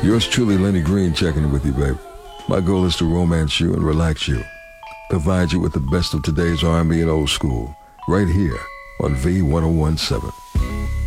Yours truly, Lenny Green, checking in with you, babe. My goal is to romance you and relax you. Provide you with the best of today's R&B and old school, right here on V1017.